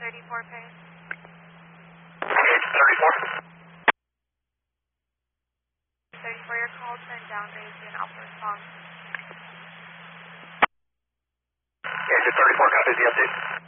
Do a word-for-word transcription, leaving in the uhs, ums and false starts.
thirty-four pace. Gauge thirty-four. thirty-four, your call turned down, raised in upper response. Gauge thirty-four, copy the update.